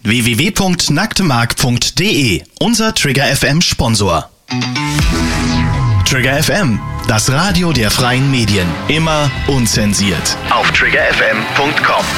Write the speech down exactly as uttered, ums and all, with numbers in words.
w w w punkt nacktemark punkt d e, unser Trigger F M Sponsor. Trigger F M, das Radio der freien Medien. Immer unzensiert. Auf trigger f m punkt com.